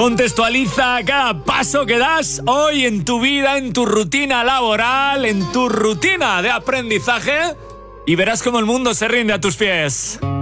Contextualiza cada paso que das hoy en tu vida, en tu rutina laboral, en tu rutina de aprendizaje y verás cómo el mundo se rinde a tus pies.